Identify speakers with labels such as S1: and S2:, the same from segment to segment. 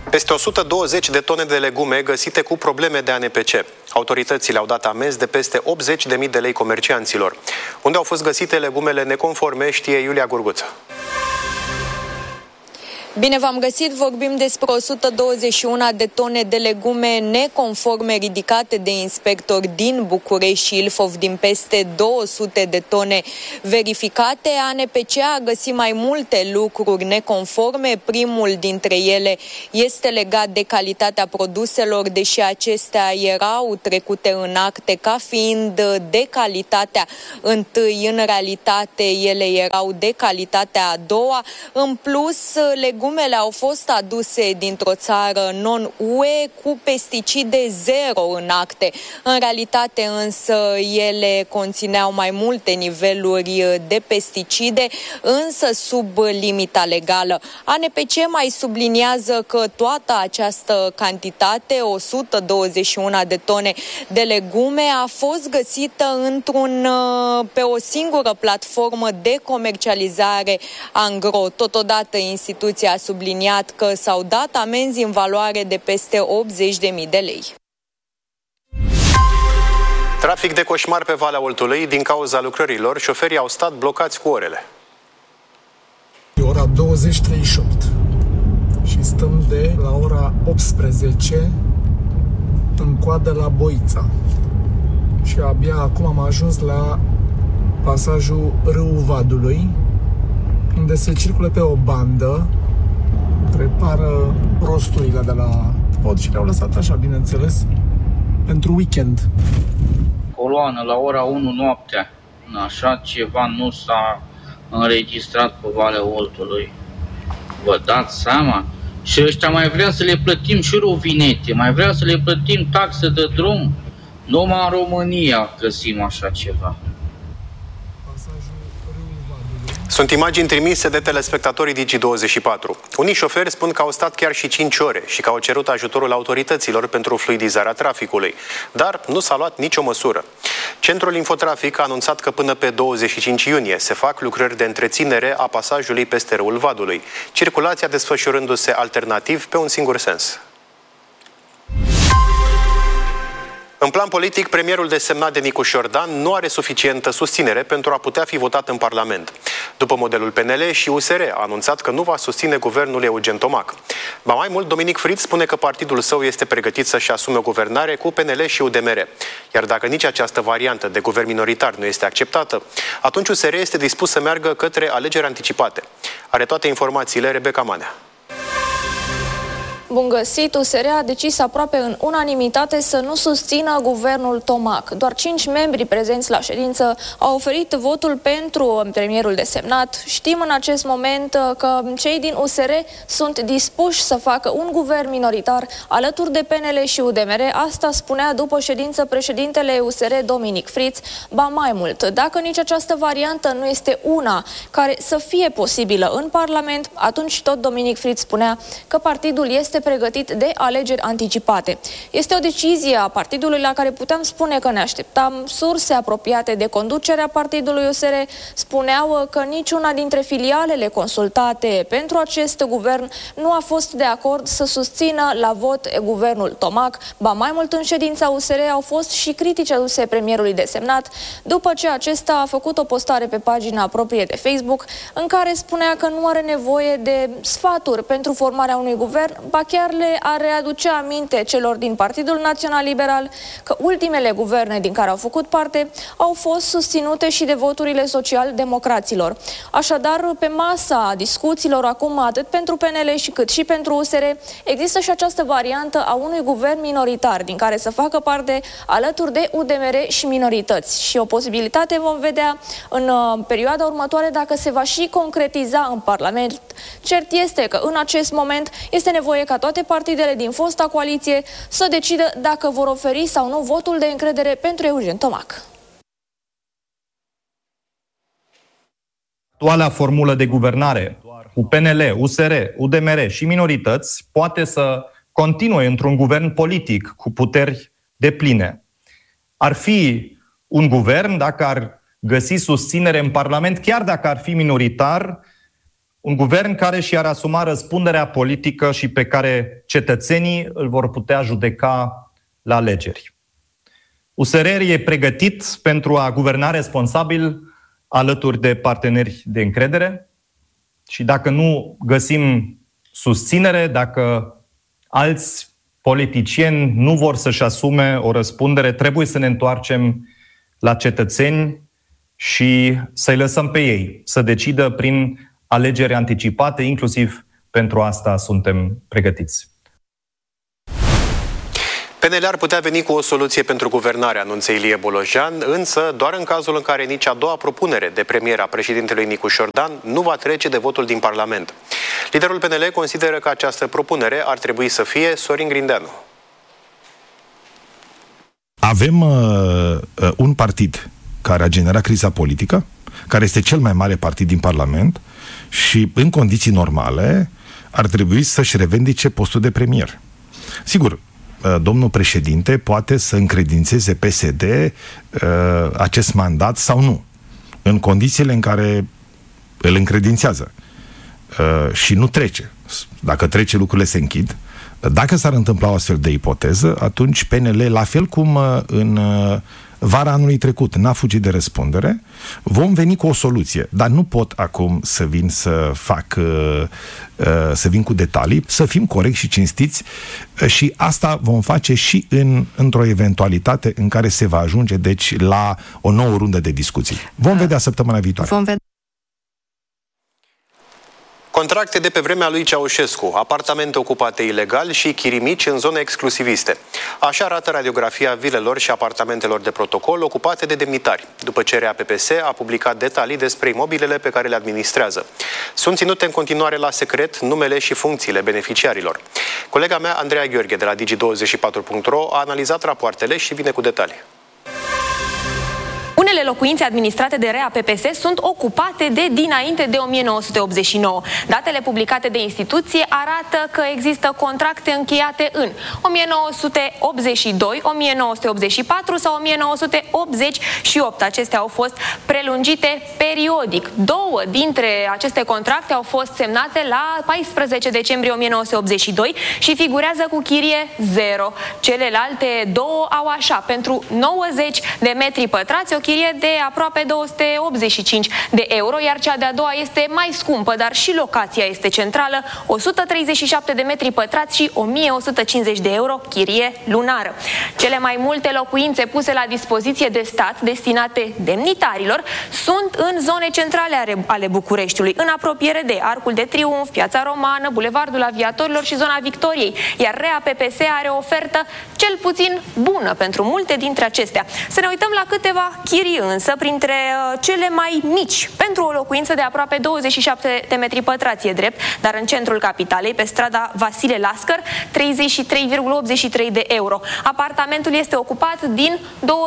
S1: Peste 120 de tone de legume găsite cu probleme de ANPC. Autoritățile au dat amenzi de peste 80.000 de lei comercianților. Unde au fost găsite legumele neconforme, știe Iulia Gurguță.
S2: Bine v-am găsit, vorbim despre 121 de tone de legume neconforme ridicate de inspectori din București și Ilfov din peste 200 de tone verificate. ANPC a găsit mai multe lucruri neconforme. Primul dintre ele este legat de calitatea produselor, deși acestea erau trecute în acte ca fiind de calitatea întâi, în realitate ele erau de calitatea a doua. În plus, legumele au fost aduse dintr-o țară non-UE cu pesticide zero în acte. În realitate însă ele conțineau mai multe niveluri de pesticide, însă sub limita legală. ANPC mai subliniază că toată această cantitate, 121 de tone de legume, a fost găsită pe o singură platformă de comercializare angro. Totodată instituția a subliniat că s-au dat amenzi în valoare de peste 80.000 de lei.
S1: Trafic de coșmar pe Valea Oltului. Din cauza lucrărilor, șoferii au stat blocați cu orele.
S3: E ora 20:38 și stăm de la ora 18 în coadă la Boița. Și abia acum am ajuns la pasajul Râul Vadului, unde se circulă pe o bandă, repară rosturile de la pod și le-au lăsat așa, bineînțeles, pentru weekend.
S4: Coloană la ora 1 noaptea. Așa ceva nu s-a înregistrat pe Valea Oltului. Vă dați seama? Și ăștia mai vrea să le plătim și rovinete, mai vrea să le plătim taxe de drum. Numai în România găsim așa ceva.
S1: Sunt imagini trimise de telespectatorii Digi24. Unii șoferi spun că au stat chiar și 5 ore și că au cerut ajutorul autorităților pentru fluidizarea traficului, dar nu s-a luat nicio măsură. Centrul Infotrafic a anunțat că până pe 25 iunie se fac lucrări de întreținere a pasajului peste Râul Vadului, circulația desfășurându-se alternativ pe un singur sens. În plan politic, premierul desemnat de Nicu Șordan nu are suficientă susținere pentru a putea fi votat în Parlament. După modelul PNL, și USR a anunțat că nu va susține guvernul Eugen Tomac. Ba mai mult, Dominic Fritz spune că partidul său este pregătit să-și asume o guvernare cu PNL și UDMR. Iar dacă nici această variantă de guvern minoritar nu este acceptată, atunci USR este dispus să meargă către alegeri anticipate. Are toate informațiile Rebecca Manea.
S5: Bun găsit, USR a decis aproape în unanimitate să nu susțină guvernul Tomac. Doar 5 membri prezenți la ședință au oferit votul pentru premierul desemnat. Știm în acest moment că cei din USR sunt dispuși să facă un guvern minoritar alături de PNL și UDMR. Asta spunea după ședință președintele USR Dominic Fritz. Ba mai mult, dacă nici această variantă nu este una care să fie posibilă în Parlament, atunci tot Dominic Fritz spunea că partidul este pregătit de alegeri anticipate. Este o decizie a partidului la care puteam spune că ne așteptam. Surse apropiate de conducerea partidului USR spuneau că niciuna dintre filialele consultate pentru acest guvern nu a fost de acord să susțină la vot guvernul Tomac. Ba mai mult, în ședința USR au fost și critici aduse premierului desemnat după ce acesta a făcut o postare pe pagina proprie de Facebook în care spunea că nu are nevoie de sfaturi pentru formarea unui guvern, ba chiar le a readuce aminte celor din Partidul Național Liberal că ultimele guverne din care au făcut parte au fost susținute și de voturile social-democraților. Așadar, pe masa discuțiilor acum, atât pentru PNL și cât și pentru USR, există și această variantă a unui guvern minoritar din care să facă parte alături de UDMR și minorități. Și o posibilitate vom vedea în perioada următoare dacă se va și concretiza în Parlament. Cert este că în acest moment este nevoie ca toate partidele din fosta coaliție să decidă dacă vor oferi sau nu votul de încredere pentru Eugen Tomac.
S6: Actuala formulă de guvernare cu PNL, USR, UDMR și minorități poate să continue într-un guvern politic cu puteri depline. Ar fi un guvern, dacă ar găsi susținere în Parlament, chiar dacă ar fi minoritar, un guvern care și-ar asuma răspunderea politică și pe care cetățenii îl vor putea judeca la alegeri. USR e pregătit pentru a guverna responsabil alături de parteneri de încredere și dacă nu găsim susținere, dacă alți politicieni nu vor să-și asume o răspundere, trebuie să ne întoarcem la cetățeni și să-i lăsăm pe ei să decidă prin alegeri anticipate, inclusiv pentru asta suntem pregătiți.
S1: PNL ar putea veni cu o soluție pentru guvernare, anunță Ilie Bolojan, însă doar în cazul în care nici a doua propunere de premier a președintelui Nicu Șordan nu va trece de votul din Parlament. Liderul PNL consideră că această propunere ar trebui să fie Sorin Grindeanu.
S7: Avem un partid care a generat criza politică, care este cel mai mare partid din Parlament și în condiții normale ar trebui să-și revendice postul de premier. Sigur, domnul președinte poate să încredințeze PSD acest mandat sau nu, în condițiile în care îl încredințează și nu trece. Dacă trece, lucrurile se închid. Dacă s-ar întâmpla o astfel de ipoteză, atunci PNL, la fel cum în vara anului trecut n-a fugit de răspundere, vom veni cu o soluție, dar nu pot acum să vin să vin cu detalii, să fim corecți și cinstiți și asta vom face și într-o eventualitate în care se va ajunge deci la o nouă rundă de discuții. Vom vedea săptămâna viitoare.
S1: Contracte de pe vremea lui Ceaușescu, apartamente ocupate ilegal și chirii mici în zone exclusiviste. Așa arată radiografia vilelor și apartamentelor de protocol ocupate de demnitari, după ce RAPPS a publicat detalii despre imobilele pe care le administrează. Sunt ținute în continuare la secret numele și funcțiile beneficiarilor. Colega mea, Andreea Gheorghe, de la Digi24.ro, a analizat rapoartele și vine cu detalii.
S8: Unele locuințe administrate de RAPPS sunt ocupate de dinainte de 1989. Datele publicate de instituție arată că există contracte încheiate în 1982, 1984 sau 1988. Acestea au fost prelungite periodic. Două dintre aceste contracte au fost semnate la 14 decembrie 1982 și figurează cu chirie 0. Celelalte două au așa, pentru 90 de metri pătrați, o chirie de aproape 285 de euro, iar cea de-a doua este mai scumpă, dar și locația este centrală, 137 de metri pătrați și 1150 de euro chirie lunară. Cele mai multe locuințe puse la dispoziție de stat, destinate demnitarilor, sunt în zone centrale ale Bucureștiului, în apropiere de Arcul de Triunf, Piața Romană, Bulevardul Aviatorilor și zona Victoriei, iar RAPPS are o ofertă cel puțin bună pentru multe dintre acestea. Să ne uităm la câteva chirii însă, printre cele mai mici, pentru o locuință de aproape 27 de metri pătrați, e drept, dar în centrul capitalei, pe strada Vasile Lascăr, 33,83 de euro. Apartamentul este ocupat din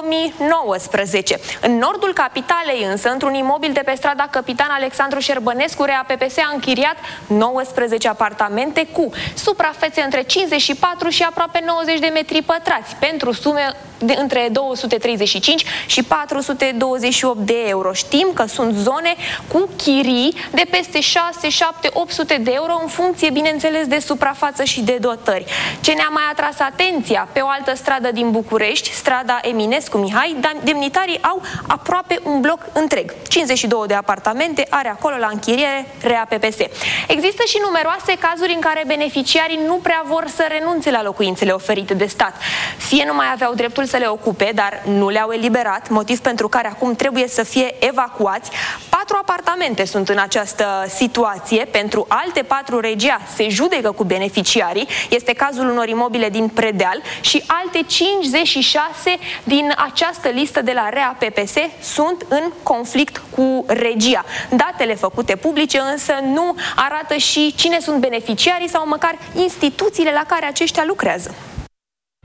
S8: 2019. În nordul capitalei însă, într-un imobil de pe strada Capitan Alexandru Șerbănescu, RAPPS a închiriat 19 apartamente cu suprafețe între 54 și aproape 90 de metri pătrați, pentru sume între 235 și 428 de euro. Știm că sunt zone cu chirii de peste 6, 7, 800 de euro în funcție, bineînțeles, de suprafață și de dotări. Ce ne-a mai atras atenția? Pe o altă stradă din București, strada Eminescu Mihai, demnitarii au aproape un bloc întreg. 52 de apartamente are acolo la închiriere RAPPS. Există și numeroase cazuri în care beneficiarii nu prea vor să renunțe la locuințele oferite de stat. Fie nu mai aveau dreptul să le ocupe, dar nu le-au eliberat, motiv pentru care acum trebuie să fie evacuați. 4 apartamente sunt în această situație. Pentru alte 4 regia se judecă cu beneficiarii. Este cazul unor imobile din Predeal și alte 56 din această listă de la RAPPS sunt în conflict cu regia. Datele făcute publice însă nu arată și cine sunt beneficiarii sau măcar instituțiile la care aceștia lucrează.